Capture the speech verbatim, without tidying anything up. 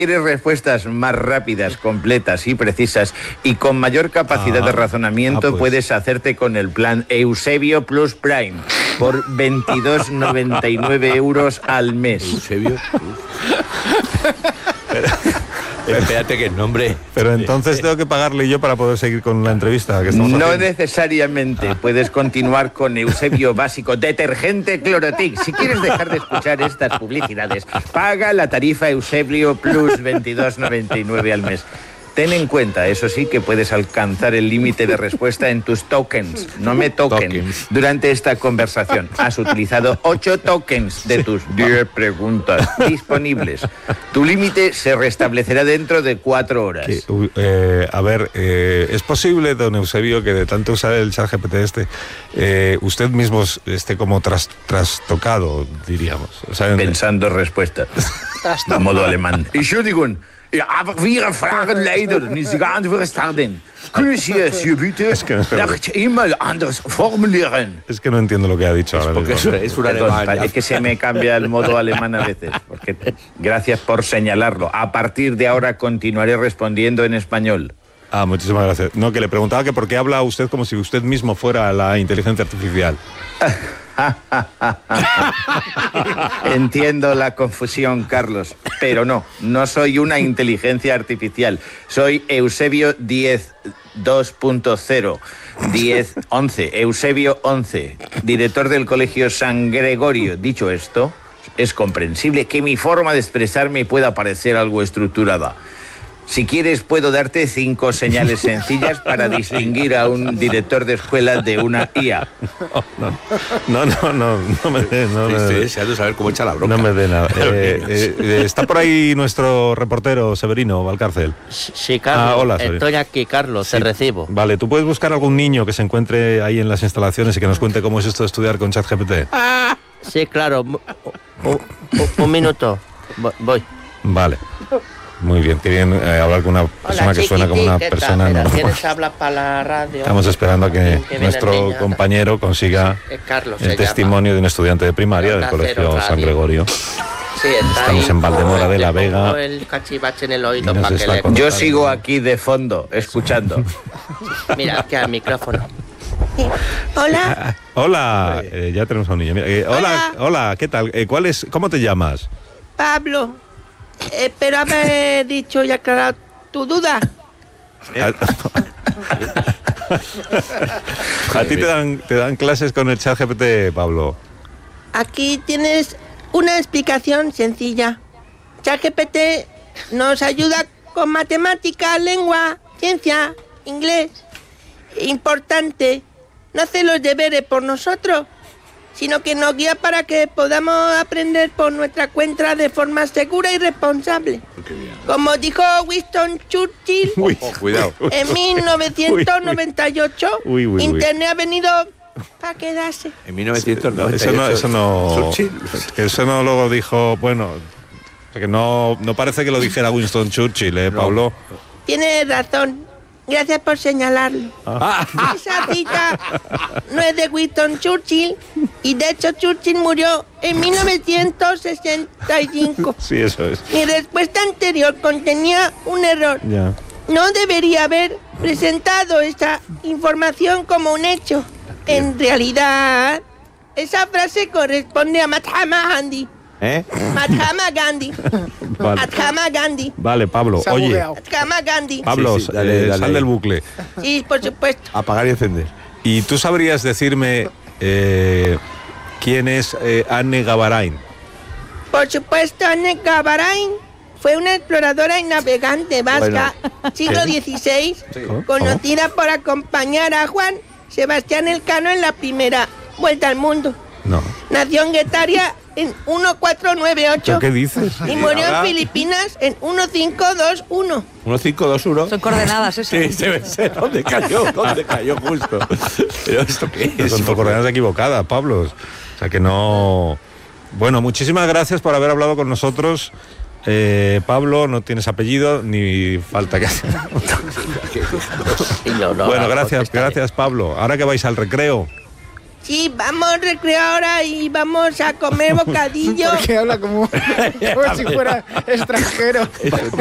¿Quieres respuestas más rápidas, completas y precisas y con mayor capacidad ah, de razonamiento? Ah, pues. Puedes hacerte con el plan Eusebio Plus Prime por veintidós noventa y nueve euros al mes. Eusebio. Espérate que el nombre... Pero entonces tengo que pagarle yo para poder seguir con la entrevista que estamos No haciendo. necesariamente. Ah. Puedes continuar con Eusebio Básico, detergente Clorotic. Si quieres dejar de escuchar estas publicidades, paga la tarifa Eusebio Plus veintidós noventa y nueve al mes. Ten en cuenta, eso sí, que puedes alcanzar el límite de respuesta en tus tokens. No me toquen. Tokens. Durante esta conversación has utilizado ocho tokens de tus diez preguntas disponibles. Tu límite se restablecerá dentro de cuatro horas. Que, eh, a ver, eh, ¿es posible, don Eusebio, que de tanto usar el ChatGPT este, eh, usted mismo esté como tras, trastocado, diríamos? O sea, pensando en respuestas. A modo alemán. Entschuldigung. Ja, aber wir fragen leider nicht ganz verstanden. Können Sie es bitte nach E-Mail anders formulieren? Es que no entiendo lo que ha dicho es ahora. Porque es, es un alemán. Es que se me cambia el modo alemán a veces. Porque, gracias por señalarlo. A partir de ahora continuaré respondiendo en español. Ah, muchísimas gracias. No, que le preguntaba que por qué habla usted como si usted mismo fuera la inteligencia artificial. Entiendo la confusión, Carlos, pero no, no soy una inteligencia artificial. Soy Eusebio diez dos punto cero, diez once, Eusebio once, director del Colegio San Gregorio. Dicho esto, es comprensible que mi forma de expresarme pueda parecer algo estructurada. Si quieres, puedo darte cinco señales sencillas para distinguir a un director de escuela de una I A. No, no, no, no me dé. No, sí, estoy deseando saber cómo echa la bronca. No me dé nada. Eh, eh, está por ahí nuestro reportero Severino Valcárcel. Sí, Carlos. Ah, hola, estoy aquí, Carlos, sí. Te recibo. Vale, ¿tú puedes buscar algún niño que se encuentre ahí en las instalaciones y que nos cuente cómo es esto de estudiar con ChatGPT? Ah, sí, claro. Un, un, un minuto. Voy. Vale. Muy bien, quieren eh, hablar con una persona. Hola, que suena como una persona normal. ¿Quieres hablar para la radio? Estamos esperando a que, que nuestro niña, compañero consiga Carlos, el testimonio llama. de un estudiante de primaria del Colegio San Gregorio. Sí, está Estamos ahí, en Valdemora de la Vega. El cachivache en el oído para que le... Yo sigo aquí de fondo, escuchando. Mira, aquí al micrófono. Sí. Hola. Hola, eh, ya tenemos a un niño. Mira, eh, hola, hola, hola, ¿qué tal? Eh, ¿Cuál es? ¿Cómo te llamas? Pablo. Eh, pero haber dicho y aclarado tu duda. ¿A ti te dan, te dan clases con el ChatGPT, Pablo? Aquí tienes una explicación sencilla. ChatGPT nos ayuda con matemática, lengua, ciencia, inglés. Importante, no hace los deberes por nosotros, sino que nos guía para que podamos aprender por nuestra cuenta de forma segura y responsable. Como dijo Winston Churchill, uy, oh, cuidado. en mil novecientos noventa y ocho, uy, uy, uy, Internet ha venido para quedarse. En mil novecientos noventa y ocho. Eso no, eso no, eso no lo dijo, bueno, que no, no parece que lo dijera Winston Churchill, ¿eh, Pablo? No. Tienes razón. Gracias por señalarlo. Ah. Esa cita no es de Winston Churchill y de hecho Churchill murió en mil novecientos sesenta y cinco. Sí, eso es. Mi respuesta anterior contenía un error. Ya. No debería haber presentado esa información como un hecho. En realidad, esa frase corresponde a Mahatma Gandhi. ¿Eh? Mahatma Gandhi. Vale. Mahatma Gandhi. Vale, Pablo, oye. Mahatma Gandhi. Pablo, sí, sí, dale, eh, dale. Sal del bucle. Sí, por supuesto. Apagar y encender. ¿Y tú sabrías decirme eh, quién es eh, Anne Gavarain? Por supuesto, Anne Gavarain fue una exploradora y navegante vasca, bueno. siglo dieciséis, sí. conocida por acompañar a Juan Sebastián Elcano en la primera vuelta al mundo. No. Nació en Guetaria en mil cuatrocientos noventa y ocho. ¿Qué dices? Y murió en Filipinas en mil quinientos veintiuno. mil quinientos veintiuno. Son coordenadas, eso. Sí, debe ser. ¿Dónde cayó? ¿Dónde cayó justo? ¿Pero esto qué es? Son coordenadas equivocadas, Pablo. O sea que no... Bueno, muchísimas gracias por haber hablado con nosotros. Eh, Pablo, no tienes apellido ni falta que hacer. no, no, bueno, no, gracias, gracias Pablo. Ahora que vais al recreo, Sí, vamos recreo ahora y vamos a comer bocadillo. Porque habla como, como si fuera extranjero.